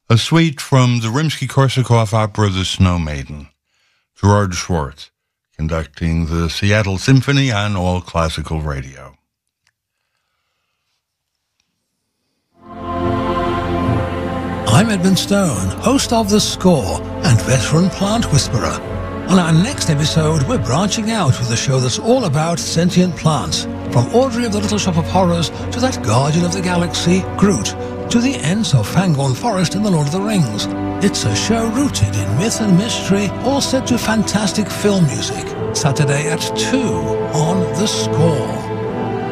A suite from the Rimsky-Korsakov opera The Snow Maiden. Gerard Schwartz, conducting the Seattle Symphony on All Classical Radio. I'm Edmund Stone, host of The Score and veteran plant whisperer. On our next episode, we're branching out with a show that's all about sentient plants, from Audrey of the Little Shop of Horrors to that Guardian of the Galaxy, Groot, to the Ents of Fangorn Forest in The Lord of the Rings. It's a show rooted in myth and mystery, all set to fantastic film music. Saturday at 2 on The Score.